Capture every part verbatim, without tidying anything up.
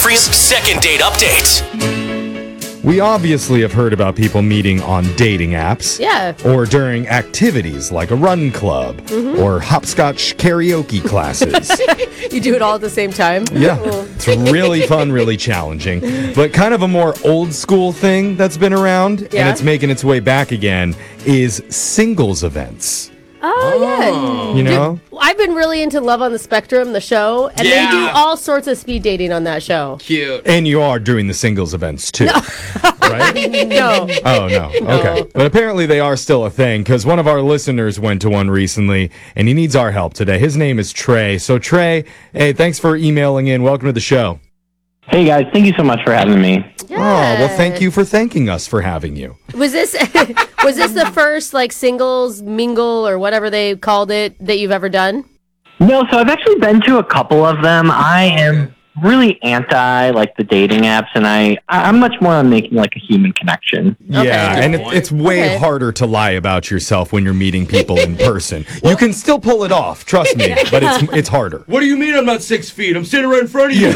Jeffrey's second date update. We obviously have heard about people meeting on dating apps. Yeah. Or during activities like a run club Mm-hmm. or hopscotch karaoke classes. You do it all at the same time? Yeah. It's really fun, really challenging. But kind of a more old school thing that's been around, and Yeah. it's making its way back again, is singles events. Oh, yeah. You know? I've been really into Love on the Spectrum, the show, and Yeah. they do all sorts of speed dating on that show. Cute. And you are doing the singles events too. Right? No. Oh, no. Okay. But apparently they are still a thing because one of our listeners went to one recently and he needs our help today. His name is Trey. So, Trey, hey, thanks for emailing in. Welcome to the show. Hey guys, thank you so much for having me. Oh, well, thank you for thanking us for having you. Was this was this the first like singles mingle or whatever they called it that you've ever done? No, so I've actually been to a couple of them. I am really anti like the dating apps, and I I'm much more on making like a human connection. Yeah, good and it, point. it's way Okay. harder to lie about yourself when you're meeting people in person. You can still pull it off, trust me, but it's it's harder. What do you mean I'm not six feet? I'm standing right in front of you.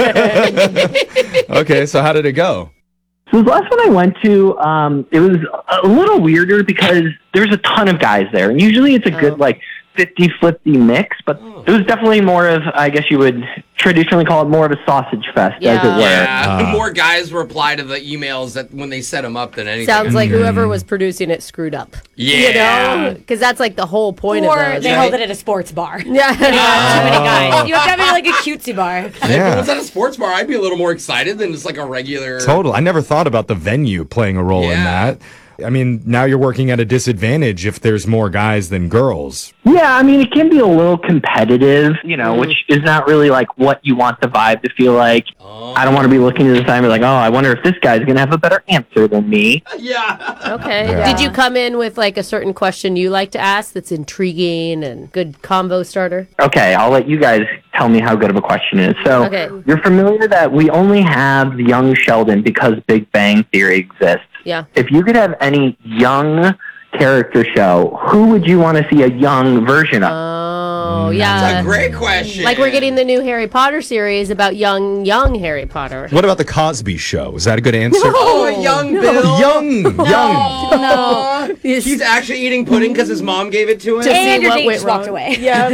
Okay, so how did it go? So the last one I went to, um, it was a little weirder because there's a ton of guys there, and usually it's a good Oh. like fifty-fifty mix, but it was definitely more of, I guess you would traditionally call it more of a sausage fest, as Yeah. it were. Yeah, Uh. more guys reply to the emails that when they set them up than anything. Sounds like whoever was producing it screwed up. Yeah. You know? Because that's like the whole point Or of those. they right? held it at a sports bar. Yeah. Too many guys. You have to have it like a cutesy bar. If it Yeah. was at a sports bar, I'd be a little more excited than just like a regular. Total. I never thought about the venue playing a role in Yeah. that. I mean, now you're working at a disadvantage if there's more guys than girls. Yeah, I mean, it can be a little competitive, you know, which is not really like what you want the vibe to feel like. Oh. I don't want to be looking at the time and like, oh, I wonder if this guy's going to have a better answer than me. Yeah. Okay. Yeah. Did you come in with like a certain question you like to ask that's intriguing and good combo starter? Okay, I'll let you guys tell me how good of a question it is. So, Okay. you're familiar that we only have young Sheldon because Big Bang Theory exists. Yeah. If you could have any young character show, who would you want to see a young version of? Oh, That's yeah. a great question. Like we're getting the new Harry Potter series about young, young Harry Potter. What about the Cosby Show? Is that a good answer? Oh, a young Bill. Young, young. No. He's actually eating pudding because his mom gave it to him. To see And your what date went just walked wrong. away. Yeah.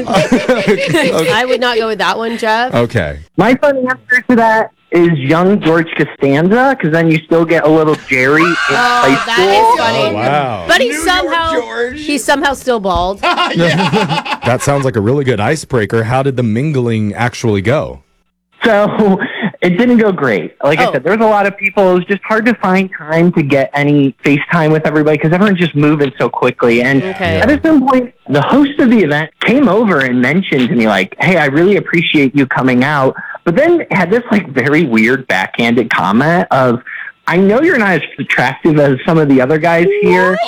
I would not go with that one, Jeff. Okay. My fun answer to that is young George Costanza, because then you still get a little Jerry in high Oh, that school. is funny. Oh, wow. But he's New York somehow George. he's somehow still bald. That sounds like a really good icebreaker. How did the mingling actually go? So it didn't go great. Like Oh. I said, there was a lot of people. It was just hard to find time to get any FaceTime with everybody because everyone's just moving so quickly. And Okay. at a certain point, the host of the event came over and mentioned to me, like, hey, I really appreciate you coming out. But then had this, like, very weird backhanded comment of, I know you're not as attractive as some of the other guys here.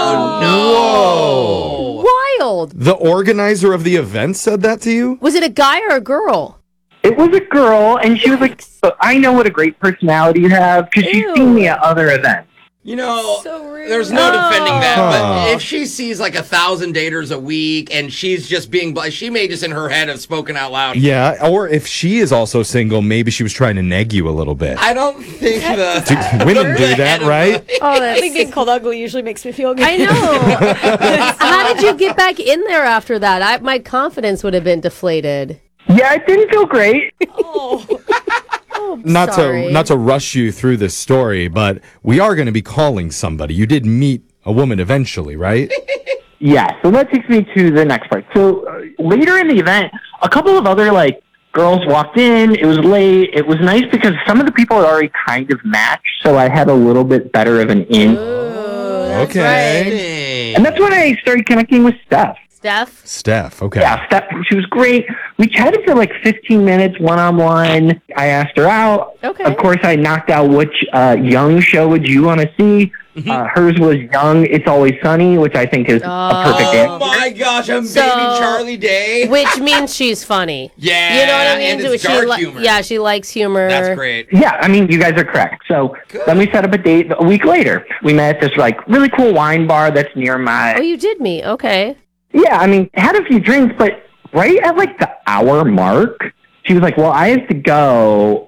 Oh, no. Wild. The organizer of the event said that to you? Was it a guy or a girl? It was a girl, and she was like, but I know what a great personality you have because she's Ew. seen me at other events. You know, So rude. there's no defending that. Oh. But if she sees like a thousand daters a week and she's just being, bl- she may just in her head have spoken out loud. Yeah, or if she is also single, maybe she was trying to neg you a little bit. I don't think the Women do that, right? Oh, I that's think getting called ugly usually makes me feel good. I know. How did you get back in there after that? I, my confidence would have been deflated. Yeah, it didn't feel great. Oh. Oh, Not sorry. to not to rush you through this story, but we are going to be calling somebody. You did meet a woman eventually, right? Yeah, so that takes me to the next part. So uh, later in the event, a couple of other like girls walked in. It was late. It was nice because some of the people had already kind of matched, so I had a little bit better of an in. Ooh, that's Okay. right. And that's when I started connecting with Steph. Steph? Steph, okay. Yeah, Steph, she was great. We chatted for like fifteen minutes one-on-one. I asked her out. Okay. Of course, I knocked out which uh, young show would you want to see. Uh, hers was Young, It's Always Sunny, which I think is a perfect Oh answer. my gosh, I'm So- baby Charlie Day. Which means she's funny. Yeah, You know what I mean? and So it's she dark li- humor. Yeah, she likes humor. That's great. Yeah, I mean, you guys are correct. So Good. then we set up a date a week later. We met at this like really cool wine bar that's near my. Oh, you did meet. Okay. Yeah, I mean, had a few drinks, but right at like the hour mark, she was like, "Well, I have to go.